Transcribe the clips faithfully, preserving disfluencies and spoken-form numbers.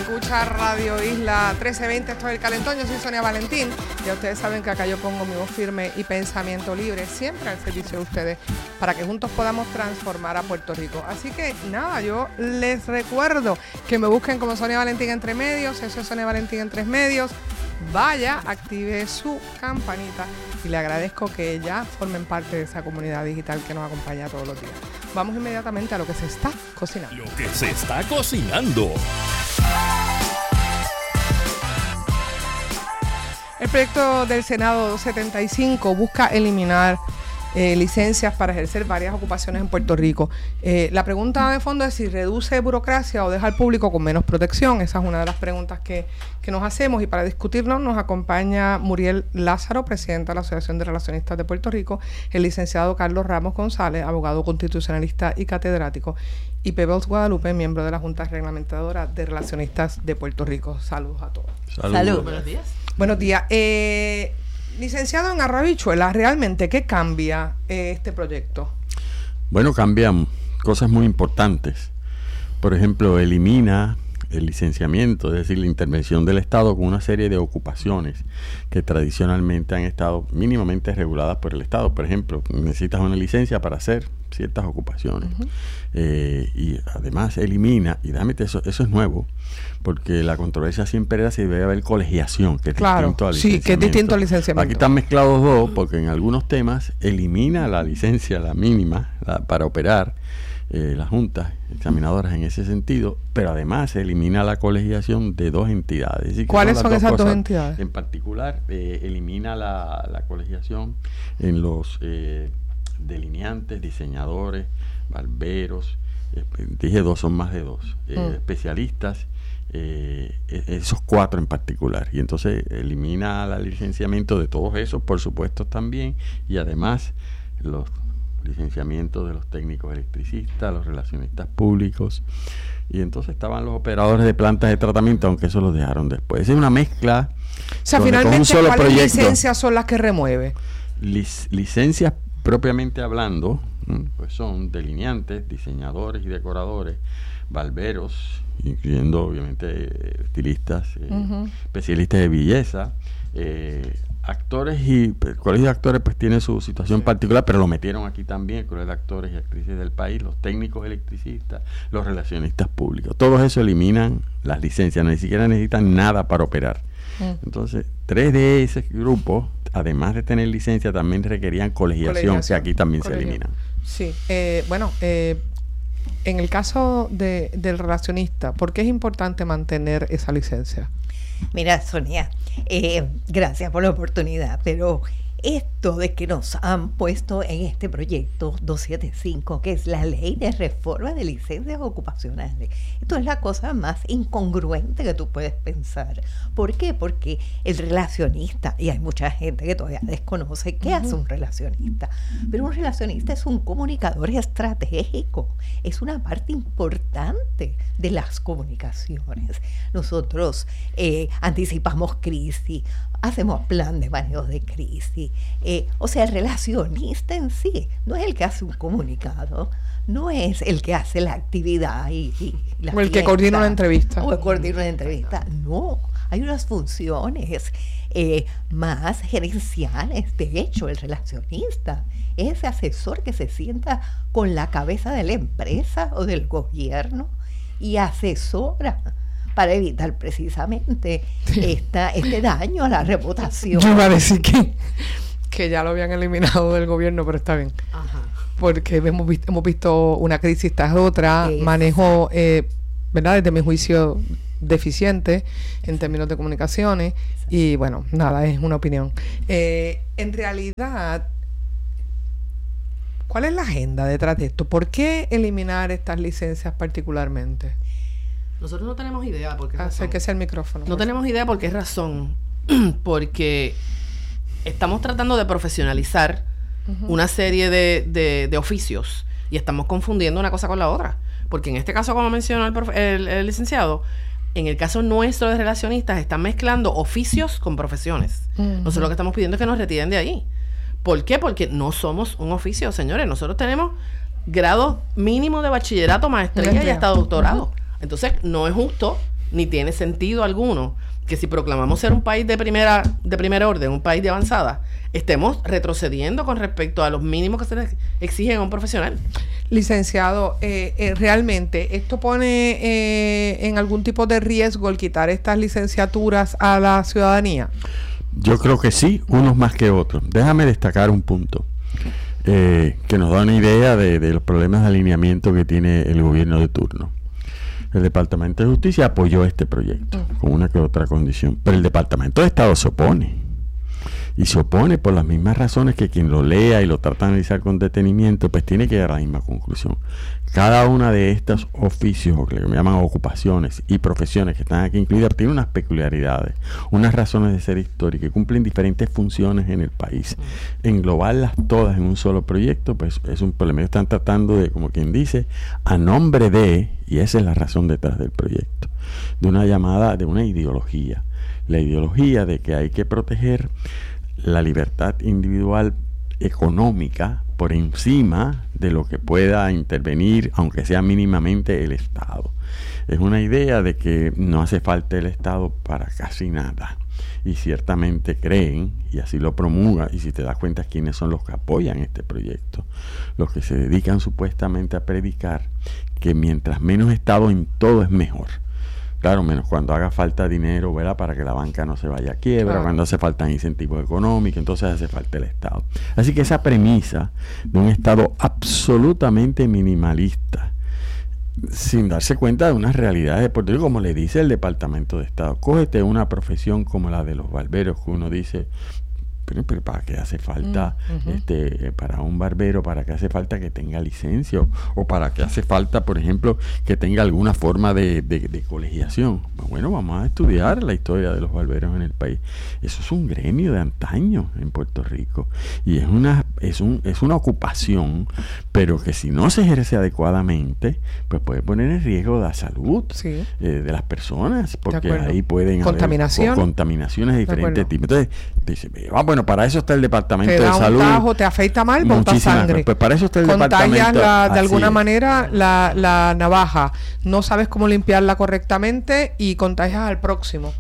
escucha Radio Isla trece veinte, esto es El Calentón, yo soy Sonia Valentín. Ya ustedes saben que acá yo pongo mi voz firme y pensamiento libre, siempre al servicio de ustedes, para que juntos podamos transformar a Puerto Rico. Así que nada, yo les recuerdo que me busquen como Sonia Valentín Entre Medios, eso es Sonia Valentín en Tres Medios. Vaya, active su campanita y le agradezco que ya formen parte de esa comunidad digital que nos acompaña todos los días. Vamos inmediatamente a lo que se está cocinando. Lo que se está cocinando. El proyecto del Senado setenta y cinco busca eliminar eh, licencias para ejercer varias ocupaciones en Puerto Rico. Eh, la pregunta de fondo es si reduce burocracia o deja al público con menos protección. Esa es una de las preguntas que, que nos hacemos, y para discutirnos nos acompaña Muriel Lázaro, presidenta de la Asociación de Relacionistas de Puerto Rico, el licenciado Carlos Ramos González, abogado constitucionalista y catedrático, y Pebbles Guadalupe, miembro de la Junta Reglamentadora de Relacionistas de Puerto Rico. Saludos a todos. Saludos. Salud. Buenos días. Buenos días. Eh, licenciado en Arrabichuela, ¿realmente qué cambia eh, este proyecto? Bueno, cambian cosas muy importantes. Por ejemplo, elimina el licenciamiento, es decir, la intervención del Estado con una serie de ocupaciones que tradicionalmente han estado mínimamente reguladas por el Estado. Por ejemplo, necesitas una licencia para hacer ciertas ocupaciones. Uh-huh. eh, y además elimina, y déjame te eso, eso es nuevo, porque la controversia siempre era si debe haber colegiación, que es claro, distinto al sí, licenciamiento. que es distinto al licenciamiento. Aquí están mezclados dos, porque en algunos temas elimina la licencia, la mínima, la, para operar, Eh, las juntas examinadoras en ese sentido, pero además elimina la colegiación de dos entidades. Decir, ¿cuáles son, son esas dos dos entidades? En particular, eh, elimina la, la colegiación en los eh, delineantes, diseñadores, barberos, eh, dije dos, son más de dos, eh, mm. especialistas, eh, esos cuatro en particular. Y entonces elimina el licenciamiento de todos esos, por supuesto, también, y además los licenciamiento de los técnicos electricistas, los relacionistas públicos, y entonces estaban los operadores de plantas de tratamiento, aunque eso lo dejaron después. Es una mezcla. O sea, finalmente, ¿cuáles proyecto, licencias son las que remueve? Lic- licencias propiamente hablando, pues son delineantes, diseñadores y decoradores, barberos, incluyendo obviamente estilistas, eh, uh-huh. especialistas de belleza, eh, actores, y el colegio de actores pues tiene su situación sí. particular, pero lo metieron aquí también, el colegio de actores y actrices del país, los técnicos electricistas, los relacionistas públicos. Todos eso eliminan las licencias, no ni siquiera necesitan nada para operar. Mm. Entonces, tres de ese grupo, además de tener licencia, también requerían colegiación, colegiación. que aquí también Colegio. se eliminan. Sí, eh, bueno, eh, en el caso de, del relacionista, ¿por qué es importante mantener esa licencia? Mira, Sonia, eh, gracias por la oportunidad, pero esto de que nos han puesto en este proyecto doscientos setenta y cinco, que es la ley de reforma de licencias ocupacionales, esto es la cosa más incongruente que tú puedes pensar. ¿Por qué? Porque el relacionista, y hay mucha gente que todavía desconoce qué uh-huh. hace un relacionista, pero un relacionista es un comunicador estratégico, es una parte importante de las comunicaciones. Nosotros eh, anticipamos crisis, hacemos plan de manejo de crisis. Eh, o sea, el relacionista en sí no es el que hace un comunicado, no es el que hace la actividad y, y la o el fiesta, que coordina una entrevista. O el que coordina una entrevista. No, hay unas funciones eh, más gerenciales. De hecho, el relacionista es ese asesor que se sienta con la cabeza de la empresa o del gobierno y asesora para evitar precisamente esta, este daño a la reputación. Yo iba a decir que, que ya lo habían eliminado del gobierno, pero está bien. Ajá. Porque hemos visto, hemos visto una crisis tras otra, Exacto. manejo, eh, ¿verdad? Desde mi juicio, deficiente en términos de comunicaciones. Exacto. Y bueno, nada, es una opinión. Eh, en realidad, ¿cuál es la agenda detrás de esto? ¿Por qué eliminar estas licencias particularmente? Nosotros no tenemos idea por qué razón. Acérquese al micrófono. No tenemos idea por qué razón. Porque estamos tratando de profesionalizar uh-huh. una serie de, de, de oficios y estamos confundiendo una cosa con la otra. Porque en este caso, como mencionó el, profe, el, el licenciado, en el caso nuestro de relacionistas, están mezclando oficios con profesiones. Uh-huh. Nosotros lo que estamos pidiendo es que nos retiren de ahí. ¿Por qué? Porque no somos un oficio, señores. Nosotros tenemos grado mínimo de bachillerato, maestría y hasta doctorado. Uh-huh. Entonces, no es justo ni tiene sentido alguno que si proclamamos ser un país de primera, de primer orden, un país de avanzada, estemos retrocediendo con respecto a los mínimos que se les exigen a un profesional. Licenciado, eh, eh, realmente, ¿esto pone eh, en algún tipo de riesgo el quitar estas licenciaturas a la ciudadanía? Yo creo que sí, unos más que otros. Déjame destacar un punto eh, que nos da una idea de, de los problemas de alineamiento que tiene el gobierno de turno. El Departamento de Justicia apoyó este proyecto con una que otra condición, pero el Departamento de Estado se opone. Y se opone por las mismas razones que quien lo lea y lo trata de analizar con detenimiento, pues tiene que llegar a la misma conclusión. Cada una de estos oficios, o que le llaman ocupaciones y profesiones que están aquí incluidas, tiene unas peculiaridades, unas razones de ser históricas, que cumplen diferentes funciones en el país. Englobarlas todas en un solo proyecto, pues es un problema. Están tratando de, como quien dice, a nombre de, y esa es la razón detrás del proyecto, de una llamada, de una ideología. La ideología de que hay que proteger la libertad individual económica por encima de lo que pueda intervenir, aunque sea mínimamente, el Estado. Es una idea de que no hace falta el Estado para casi nada. Y ciertamente creen, y así lo promulgan, y si te das cuenta quiénes son los que apoyan este proyecto, los que se dedican supuestamente a predicar que mientras menos Estado en todo es mejor. Claro, menos cuando haga falta dinero, ¿verdad? Para que la banca no se vaya a quiebra, claro. Cuando hace falta incentivos económicos, entonces hace falta el Estado. Así que esa premisa de un Estado absolutamente minimalista, sin darse cuenta de unas realidades de Puerto Rico, como le dice el Departamento de Estado, cógete una profesión como la de los barberos, que uno dice, pero, pero ¿para qué hace falta uh-huh. este para un barbero? ¿Para qué hace falta que tenga licencia? ¿O, o para qué hace falta, por ejemplo, que tenga alguna forma de, de, de colegiación? Bueno, vamos a estudiar la historia de los barberos en el país. Eso es un gremio de antaño en Puerto Rico. Y es una, es un, es una ocupación, pero que si no se ejerce adecuadamente, pues puede poner en riesgo la salud sí. eh, de las personas, porque ahí pueden Contaminación. haber contaminaciones de diferentes tipos. Entonces, dice, ah, bueno, para eso está el Departamento te da de Salud. Un tajo, te afeita mal, botas sangre. Pues para eso está el Contagias Departamento. La, de alguna es. manera la, la navaja. No sabes cómo limpiarla correctamente y contagias al próximo.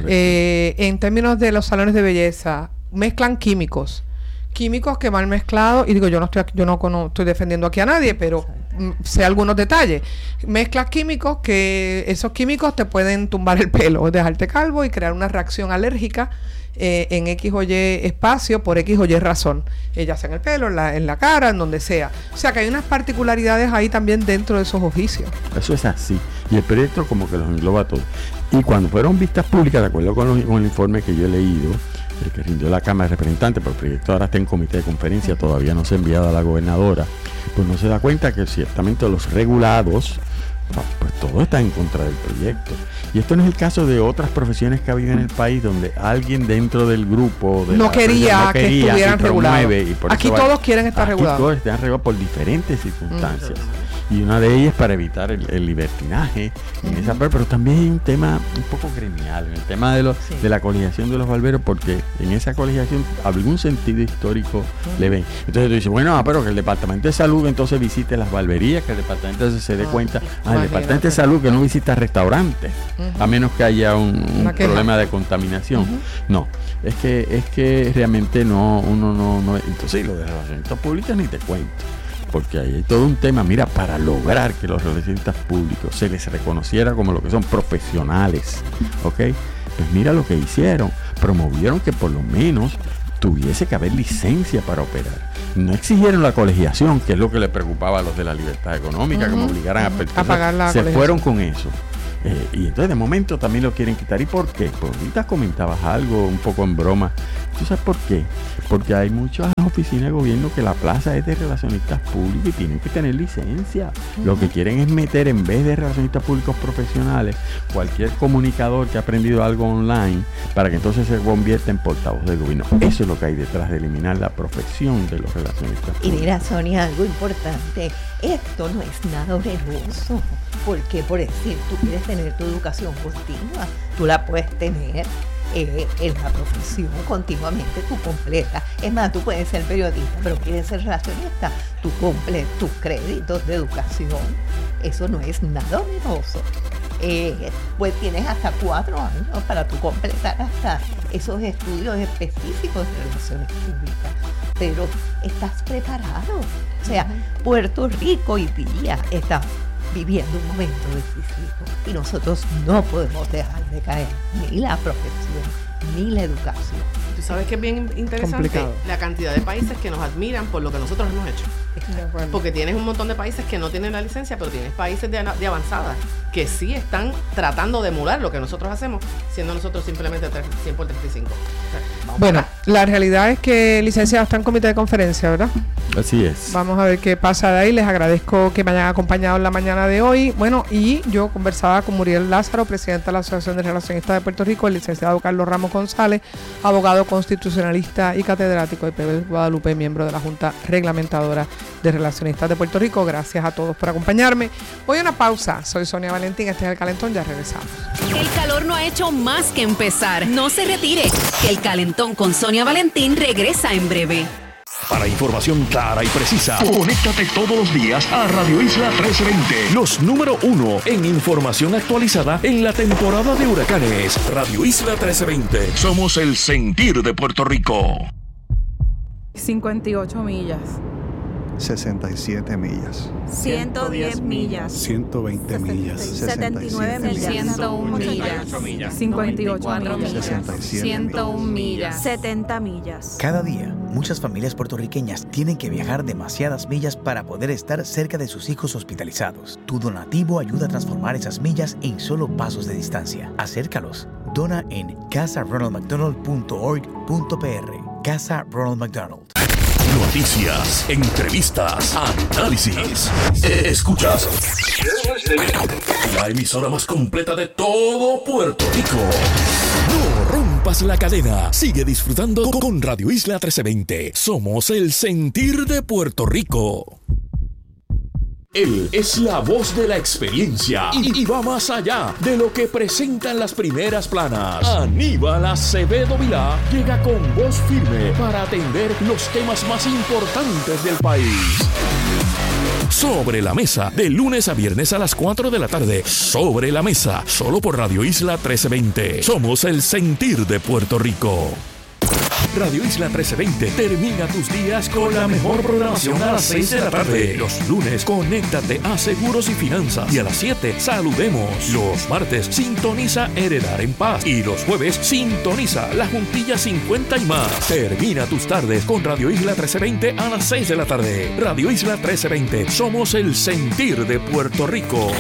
Eh, en términos de los salones de belleza, mezclan químicos. Químicos que mal mezclados, y digo, yo no estoy yo no, no estoy defendiendo aquí a nadie, pero m- sé algunos detalles. Mezclas químicos que esos químicos te pueden tumbar el pelo, dejarte calvo y crear una reacción alérgica eh, en X o Y espacio por X o Y razón, eh, ya sea en el pelo, en la, en la cara, en donde sea. O sea que hay unas particularidades ahí también dentro de esos oficios. Eso es así. Y el proyecto como que los engloba todo. Y cuando fueron vistas públicas, de acuerdo con, los, con el informe que yo he leído, el que rindió la Cámara de Representantes, pero el proyecto ahora está en comité de conferencia, todavía no se ha enviado a la gobernadora, pues no se da cuenta que ciertamente los regulados, pues todo está en contra del proyecto. Y esto no es el caso de otras profesiones que ha habido en el país, donde alguien dentro del grupo de no, la, quería no quería que estuvieran regulados. Aquí todos va, quieren estar aquí regulados. Todos están regulados por diferentes circunstancias. Mm. Y una de ellas para evitar el, el libertinaje en uh-huh. esa parte, pero también hay un tema un poco gremial, en el tema de, los, sí. de la colegiación de los barberos, porque en esa colegiación algún sentido histórico uh-huh. le ven. Entonces tú dices, bueno, ah, pero que el Departamento de Salud entonces visite las barberías, que el Departamento de se dé uh-huh. cuenta, ah, el Departamento de Salud que no visita restaurantes, uh-huh. a menos que haya un, un problema de contaminación. Uh-huh. No, es que es que realmente no, uno no, no entonces los de relaciones públicas ni te cuento. Porque hay todo un tema, mira, para lograr que los relacionistas públicos se les reconociera como lo que son profesionales, ¿ok? Pues mira lo que hicieron, promovieron que por lo menos tuviese que haber licencia para operar. No exigieron la colegiación, que es lo que le preocupaba a los de la libertad económica, uh-huh, que me obligaran uh-huh. a, a pagar la Se fueron con eso. Eh, y entonces de momento también lo quieren quitar. ¿Y por qué? Pues ahorita comentabas algo un poco en broma. ¿Tú sabes por qué? Porque hay muchas oficinas de gobierno que la plaza es de relacionistas públicos y tienen que tener licencia. Uh-huh. Lo que quieren es meter, en vez de relacionistas públicos profesionales, cualquier comunicador que ha aprendido algo online para que entonces se convierta en portavoz del gobierno. Eso es lo que hay detrás de eliminar la profesión de los relacionistas públicos. Y mira, Sonia, algo importante, esto no es nada oneroso, porque por decir, tú quieres tener tu educación continua, tú la puedes tener eh, en la profesión continuamente, tú completas. Es más, tú puedes ser periodista, pero quieres ser relacionista, tú completas tus créditos de educación. Eso no es nada oneroso. eh, pues tienes hasta cuatro años para tú completar hasta esos estudios específicos de relaciones públicas. Pero estás preparado. O sea, Puerto Rico hoy día está viviendo un momento decisivo y nosotros no podemos dejar de caer ni la profesión ni la educación. Tú sabes que es bien interesante Complicado. la cantidad de países que nos admiran por lo que nosotros hemos hecho. De acuerdo. Porque tienes un montón de países que no tienen la licencia, pero tienes países de, de avanzada que sí están tratando de emular lo que nosotros hacemos, siendo nosotros simplemente cien por treinta y cinco. O sea, vamos Bueno, para acá. la realidad es que licenciado está en comité de conferencia, ¿verdad? Así es. Vamos a ver qué pasa de ahí. Les agradezco que me hayan acompañado en la mañana de hoy. Bueno, y yo conversaba con Muriel Lázaro, presidenta de la Asociación de Relacionistas de Puerto Rico, el licenciado Carlos Ramos González, abogado constitucionalista y catedrático de P B Guadalupe, miembro de la Junta Reglamentadora de Relacionistas de Puerto Rico. Gracias a todos por acompañarme. Voy a una pausa. Soy Sonia Valentín, este es El Calentón, ya regresamos. El calor no ha hecho más que empezar. No se retire, que El Calentón con Sonia Valentín regresa en breve. Para información clara y precisa, conéctate todos los días a Radio Isla trece veinte. Los número uno en información actualizada en la temporada de huracanes. Radio Isla trece veinte. Somos el sentir de Puerto Rico. cincuenta y ocho millas. sesenta y siete millas. ciento diez millas. ciento veinte millas. setenta y nueve millas. ciento uno millas. cincuenta y ocho millas. sesenta y siete ciento uno millas. setenta millas. Cada día, muchas familias puertorriqueñas tienen que viajar demasiadas millas para poder estar cerca de sus hijos hospitalizados. Tu donativo ayuda a transformar esas millas en solo pasos de distancia. Acércalos. Dona en casa ronald mcdonald punto org punto p r. Casa Ronald McDonald. Noticias, entrevistas, análisis. Escuchas la emisora más completa de todo Puerto Rico. No rompas la cadena. Sigue disfrutando con Radio Isla trece veinte. Somos el sentir de Puerto Rico. Él es la voz de la experiencia y, y va más allá de lo que presentan las primeras planas. Aníbal Acevedo Vilá llega con voz firme para atender los temas más importantes del país. Sobre la Mesa, de lunes a viernes a las cuatro de la tarde. Sobre la Mesa, solo por Radio Isla trece veinte. Somos el sentir de Puerto Rico. Radio Isla trece veinte termina tus días con la mejor programación a las seis de la tarde. Los lunes, conéctate a Seguros y Finanzas. Y a las siete, saludemos. Los martes, sintoniza Heredar en Paz. Y los jueves, sintoniza La Juntilla cincuenta y más. Termina tus tardes con Radio Isla trece veinte a las seis de la tarde. Radio Isla trece veinte, somos el sentir de Puerto Rico.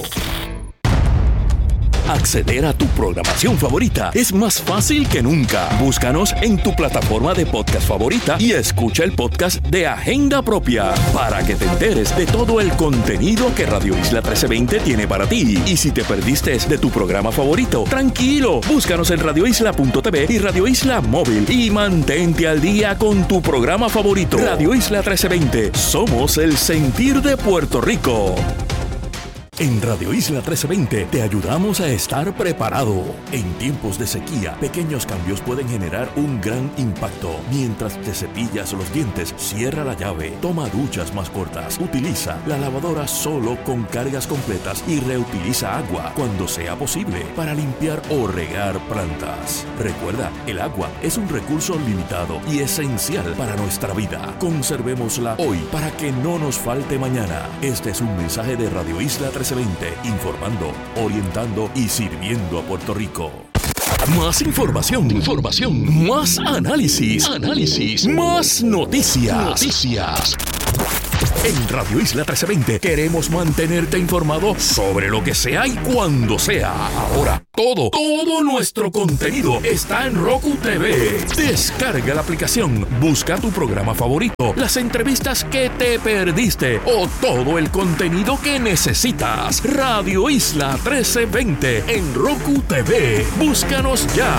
Acceder a tu programación favorita es más fácil que nunca. Búscanos en tu plataforma de podcast favorita y escucha el podcast de Agenda Propia para que te enteres de todo el contenido que Radio Isla trece veinte tiene para ti. Y si te perdiste de tu programa favorito, tranquilo, búscanos en radio isla punto t v y Radio Isla Móvil y mantente al día con tu programa favorito. Radio Isla trece veinte, somos el sentir de Puerto Rico. En Radio Isla trece veinte te ayudamos a estar preparado. En tiempos de sequía, pequeños cambios pueden generar un gran impacto. Mientras te cepillas los dientes, cierra la llave, toma duchas más cortas, utiliza la lavadora solo con cargas completas y reutiliza agua cuando sea posible para limpiar o regar plantas. Recuerda, el agua es un recurso limitado y esencial para nuestra vida. Conservémosla hoy para que no nos falte mañana. Este es un mensaje de Radio Isla trece veinte, informando, orientando y sirviendo a Puerto Rico. Más información, información, más análisis, análisis, más noticias, noticias. En Radio Isla trece veinte queremos mantenerte informado sobre lo que sea y cuando sea. Ahora, todo, todo nuestro contenido está en Roku T V. Descarga la aplicación, busca tu programa favorito, las entrevistas que te perdiste o todo el contenido que necesitas. Radio Isla trece veinte en Roku T V. Búscanos ya.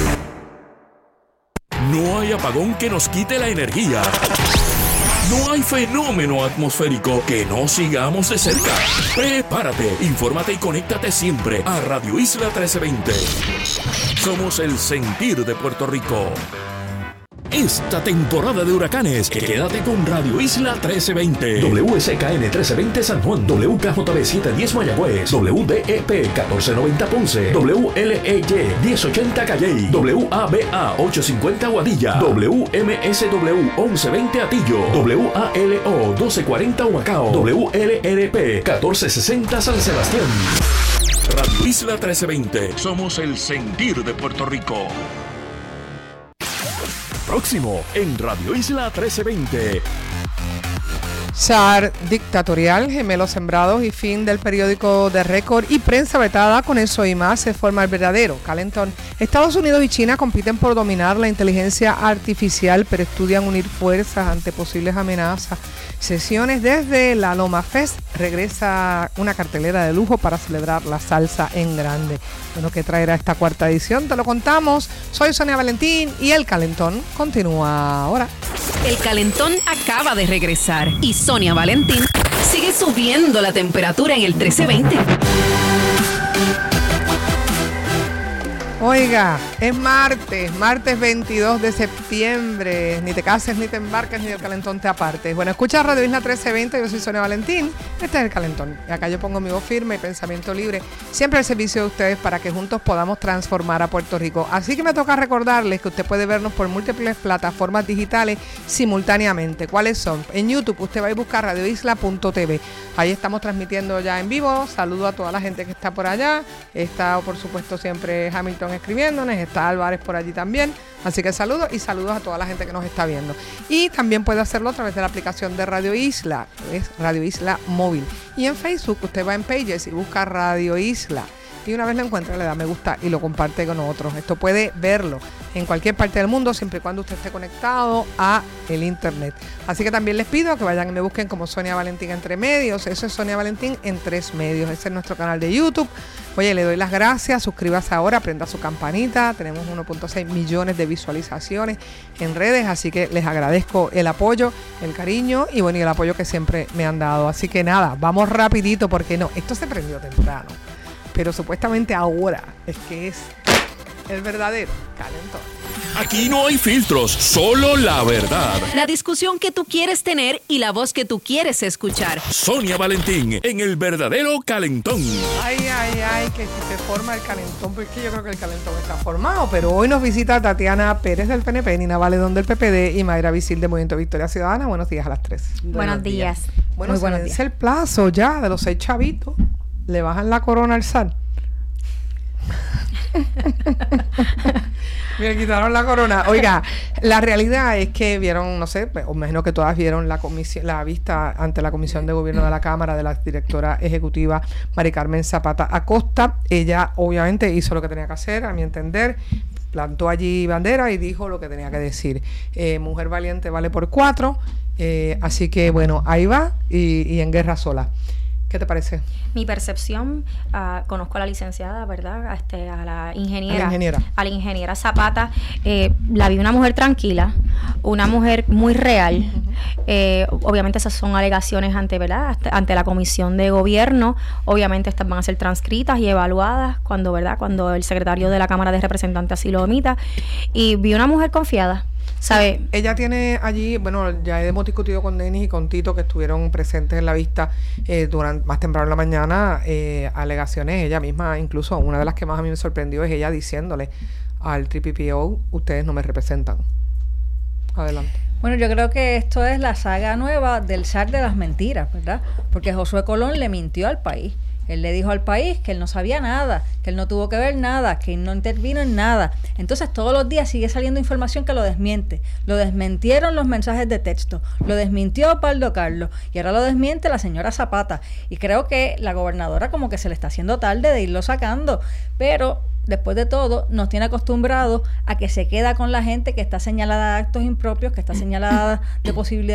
No hay apagón que nos quite la energía. No hay fenómeno atmosférico que no sigamos de cerca. Prepárate, infórmate y conéctate siempre a Radio Isla trece veinte. Somos el sentir de Puerto Rico. esta temporada de huracanes. Quédate con Radio Isla trece veinte. W S K N trece veinte San Juan, W K J B setecientos diez Mayagüez, W D E P catorce noventa Ponce, W L E Y diez ochenta Calley, W A B A ochocientos cincuenta Guadilla, W M S W once veinte Atillo, W A L O doce cuarenta Humacao, W L R P catorce sesenta San Sebastián. Radio Isla trece veinte. Somos el sentir de Puerto Rico. Próximo en Radio Isla trece veinte. Zar dictatorial, gemelos sembrados y fin del periódico de récord y prensa vetada. Con eso y más se forma el verdadero calentón. Estados Unidos y China compiten por dominar la inteligencia artificial, pero estudian unir fuerzas ante posibles amenazas. Sesiones desde la Loma Fest. Regresa una cartelera de lujo para celebrar la salsa en grande. Bueno, ¿qué traerá esta cuarta edición? Te lo contamos. Soy Sonia Valentín y el calentón continúa ahora. El calentón acaba de regresar y Sonia Valentín sigue subiendo la temperatura en el trece veinte. Oiga, es martes, martes veintidós de septiembre. Ni te cases, ni te embarques, ni el calentón te apartes. Bueno, escucha Radio Isla trece veinte, yo soy Sonia Valentín. Este es el calentón. Y acá yo pongo mi voz firme y pensamiento libre, siempre al servicio de ustedes para que juntos podamos transformar a Puerto Rico. Así que me toca recordarles que usted puede vernos por múltiples plataformas digitales simultáneamente. ¿Cuáles son? En YouTube usted va a buscar radio isla punto t v. Ahí estamos transmitiendo ya en vivo. Saludo a toda la gente que está por allá. Está, por supuesto, siempre Hamilton escribiéndonos, está Álvarez por allí también, así que saludos y saludos a toda la gente que nos está viendo. Y también puede hacerlo a través de la aplicación de Radio Isla, que es Radio Isla Móvil. Y en Facebook usted va en Pages y busca Radio Isla. Y una vez lo encuentra, le da me gusta y lo comparte con otros. Esto puede verlo en cualquier parte del mundo, siempre y cuando usted esté conectado a el internet. Así que también les pido que vayan y me busquen como Sonia Valentín Entre Medios. Eso es Sonia Valentín en Tres Medios. Ese es nuestro canal de YouTube. Oye, le doy las gracias. Suscríbase ahora, prenda su campanita. Tenemos uno punto seis millones de visualizaciones en redes, así que les agradezco el apoyo, el cariño y bueno, y el apoyo que siempre me han dado. Así que nada, vamos rapidito porque no, esto se prendió temprano. Pero supuestamente ahora es que es el verdadero calentón. Aquí no hay filtros, solo la verdad. La discusión que tú quieres tener y la voz que tú quieres escuchar. Sonia Valentín en el verdadero calentón. Ay, ay, ay, que si se forma el calentón, porque yo creo que el calentón está formado. Pero hoy nos visita Tatiana Pérez del P N P, Nina Valedón del P P D y Mayra Vicil de Movimiento Victoria Ciudadana. Buenos días a las tres. Buenos, buenos días. días. Bueno, Muy se buenos vence días. el plazo ya de los seis chavitos. Le bajan la corona al S A R. Me quitaron la corona. Oiga, la realidad es que vieron, no sé, os imagino que todas vieron la comisión, la vista ante la Comisión de Gobierno de la Cámara de la directora ejecutiva Mari Carmen Zapata Acosta. Ella obviamente hizo lo que tenía que hacer, a mi entender, plantó allí bandera y dijo lo que tenía que decir. Eh, mujer valiente vale por cuatro, eh, así que bueno, ahí va y, y en guerra sola. ¿Qué te parece? Mi percepción, uh, conozco a la licenciada, ¿verdad? Este, a la ingeniera. A la ingeniera. A la ingeniera Zapata. Eh, la vi una mujer tranquila, una mujer muy real. Uh-huh. Eh, obviamente esas son alegaciones ante, ¿verdad? Ante la Comisión de Gobierno. Obviamente estas van a ser transcritas y evaluadas cuando, ¿verdad? Cuando el secretario de la Cámara de Representantes así lo omita. Y vi una mujer confiada. ¿Sabe? Sí, ella tiene allí, bueno, ya hemos discutido con Denis y con Tito, que estuvieron presentes en la vista eh, durante más temprano en la mañana, eh, alegaciones. Ella misma, incluso una de las que más a mí me sorprendió es ella diciéndole al T P P O, ustedes no me representan. Adelante. Bueno, yo creo que esto es la saga nueva del zar de las mentiras, ¿verdad? Porque Josué Colón le mintió al país. Él le dijo al país que él no sabía nada, que él no tuvo que ver nada, que él no intervino en nada. Entonces todos los días sigue saliendo información que lo desmiente. Lo desmentieron los mensajes de texto, lo desmintió Paldo Carlos y ahora lo desmiente la señora Zapata. Y creo que la gobernadora como que se le está haciendo tarde de irlo sacando, pero después de todo nos tiene acostumbrados a que se queda con la gente que está señalada de actos impropios, que está señalada de posibilidades